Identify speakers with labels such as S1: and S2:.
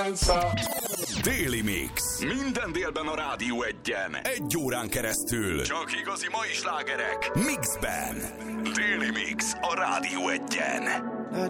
S1: Déli Mix. Minden délben a Rádió Egyen. 1 órán keresztül. Csak igazi mai slágerek. Mixben. Déli Mix a Rádió Egyen.